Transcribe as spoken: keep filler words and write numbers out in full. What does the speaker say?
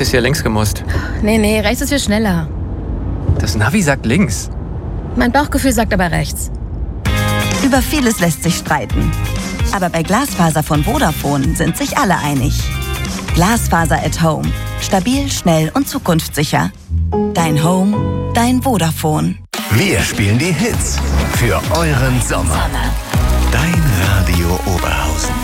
hättest hier links gemusst. Nee, nee, rechts ist viel schneller. Das Navi sagt links. Mein Bauchgefühl sagt aber rechts. Über vieles lässt sich streiten. Aber bei Glasfaser von Vodafone sind sich alle einig. Glasfaser at Home. Stabil, schnell und zukunftssicher. Dein Home, dein Vodafone. Wir spielen die Hits für euren Sommer. Dein Radio Oberhausen.